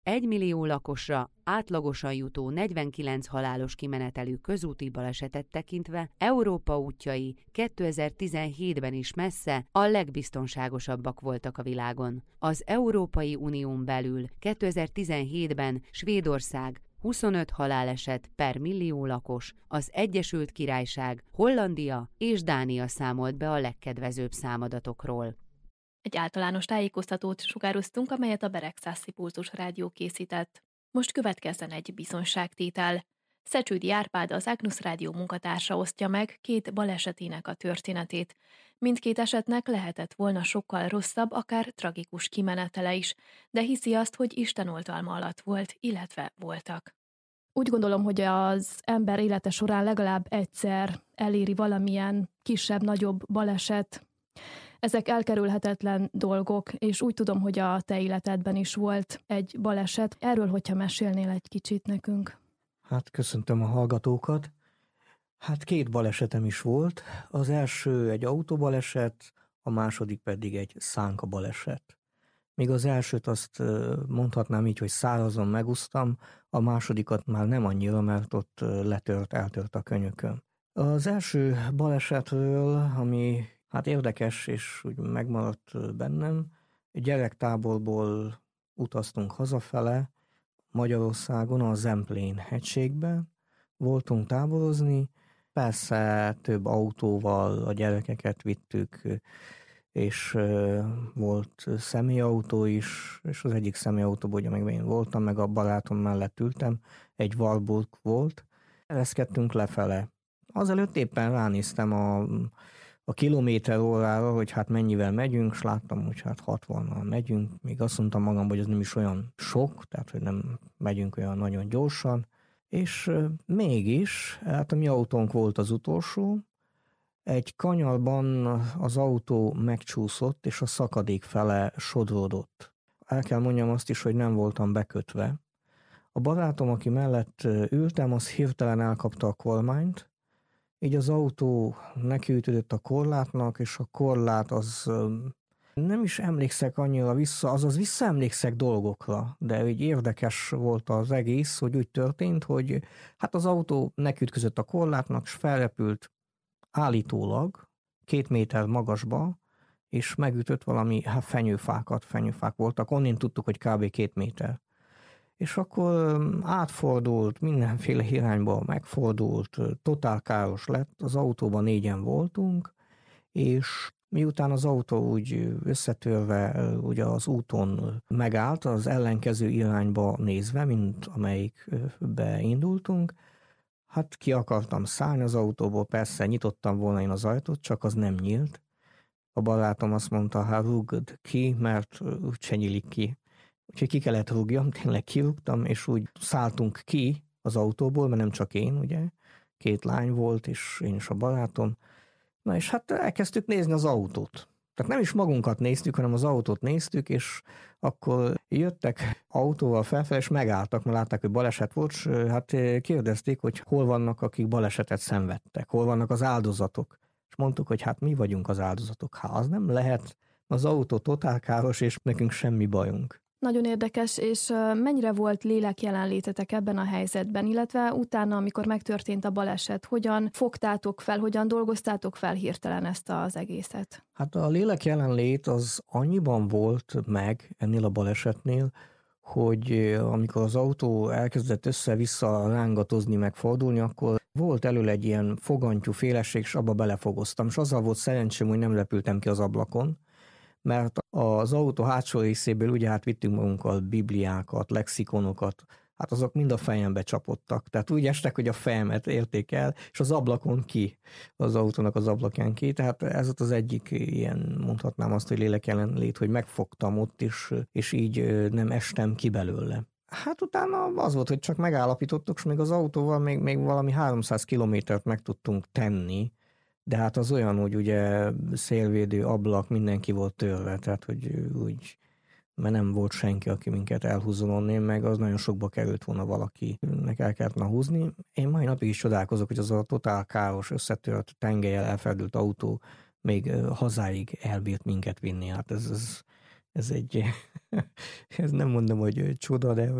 1 millió lakosra átlagosan jutó 49 halálos kimenetelű közúti balesetet tekintve Európa útjai 2017-ben is messze a legbiztonságosabbak voltak a világon. Az Európai Unión belül 2017-ben Svédország 25 haláleset per millió lakos, az Egyesült Királyság, Hollandia és Dánia számolt be a legkedvezőbb számadatokról. Egy általános tájékoztatót sugároztunk, amelyet a Beregszászi Pulzus Rádió készített. Most következzen egy bizonyságtétel. Szecsődi Árpád, az Agnus Rádió munkatársa osztja meg 2 balesetének a történetét. Mindkét esetnek lehetett volna sokkal rosszabb, akár tragikus kimenetele is, de hiszi azt, hogy Isten oltalma alatt volt, illetve voltak. Úgy gondolom, hogy az ember élete során legalább egyszer eléri valamilyen kisebb-nagyobb baleset. Ezek elkerülhetetlen dolgok, és úgy tudom, hogy a te életedben is volt egy baleset. Erről, hogyha mesélnél egy kicsit nekünk. Hát köszöntöm a hallgatókat. Hát 2 balesetem is volt. Az első egy autóbaleset, a második pedig egy szánka baleset. Még az elsőt azt mondhatnám így, hogy szárazon megúsztam, a másodikat már nem annyira, mert ott eltört a könyököm. Az első balesetről, ami hát érdekes, és úgy megmaradt bennem. Gyerektáborból utaztunk hazafele, Magyarországon, a Zemplén hegységbe. Voltunk táborozni, persze több autóval a gyerekeket vittük, és volt személyautó is, és az egyik személyautóban, ugye meg én voltam, meg a barátom mellett ültem, egy Warburg volt. Ereszkedtünk lefele. Azelőtt éppen ránéztem a kilométer órára, hogy hát mennyivel megyünk, és láttam, hogy hát 60-nal megyünk. Még azt mondtam magamban, hogy ez nem is olyan sok, tehát hogy nem megyünk olyan nagyon gyorsan. És mégis, hát a mi autónk volt az utolsó, egy kanyarban az autó megcsúszott, és a szakadék fele sodródott. El kell mondjam azt is, hogy nem voltam bekötve. A barátom, aki mellett ültem, az hirtelen elkapta a kormányt, így az autó nekiütődött a korlátnak, és a korlát az nem is emlékszek annyira vissza, azaz visszaemlékszek dolgokra, de úgy érdekes volt az egész, hogy úgy történt, hogy hát az autó nekiütközött a korlátnak, és felrepült állítólag 2 méter magasba, és megütött valami fenyőfák voltak, onnan tudtuk, hogy kb. 2 méter. És akkor átfordult, mindenféle irányba megfordult, totál káros lett, az autóban 4-en voltunk, és miután az autó úgy összetörve ugye az úton megállt, az ellenkező irányba nézve, mint amelyikbe indultunk, hát ki akartam szállni az autóból, persze nyitottam volna én az ajtót, csak az nem nyílt. A barátom azt mondta, hát rúgd ki, mert úgyse nyílik ki. Úgyhogy ki kellett rúgjam, tényleg kirúgtam, és úgy szálltunk ki az autóból, mert nem csak én, ugye, 2 lány volt, és én is a barátom. Na és hát elkezdtük nézni az autót. Tehát nem is magunkat néztük, hanem az autót néztük, és akkor jöttek autóval felfelé, és megálltak, mert látták, hogy baleset volt, és hát kérdezték, hogy hol vannak, akik balesetet szenvedtek, hol vannak az áldozatok. És mondtuk, hogy hát mi vagyunk az áldozatok. Hát az nem lehet, az autó totál káros, és nekünk semmi bajunk. Nagyon érdekes, és mennyire volt lélek jelenlétetek ebben a helyzetben, illetve utána, amikor megtörtént a baleset, hogyan fogtátok fel, hogyan dolgoztátok fel hirtelen ezt az egészet? Hát a lélek jelenlét az annyiban volt meg ennél a balesetnél, hogy amikor az autó elkezdett össze-vissza rángatozni, megfordulni, akkor volt elől egy ilyen fogantyú félesség, és abba belefogoztam, és azzal volt szerencsém, hogy nem repültem ki az ablakon, mert az autó hátsó részéből ugye hát vittünk magunkkal bibliákat, lexikonokat, hát azok mind a fejembe csapottak. Tehát úgy estek, hogy a fejemet érték el, és az ablakon ki, az autónak az ablakján ki. Tehát ez ott az egyik ilyen, mondhatnám azt, hogy lélek jelenlét, hogy megfogtam ott is, és így nem estem ki belőle. Hát utána az volt, hogy csak megállapítottuk, és még az autóval még valami 300 kilométert meg tudtunk tenni, de hát az olyan, hogy ugye szélvédő ablak, mindenki volt törve, tehát hogy úgy, mert nem volt senki, aki minket elhúzzon onnan, meg az nagyon sokba került volna valakinek el kellett volna húzni. Én mai napig is csodálkozok, hogy az a totál káros, összetört, tengelyel elferdült autó még hazáig elbírt minket vinni. Hát ez ez egy, ez nem mondom, hogy csoda, de